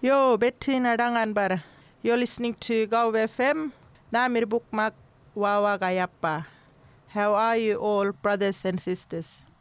Yo, Betty Nadangan bar. You're listening to Go FM. Namir Bukmak Wawa Gayappa. How are you all, brothers and sisters?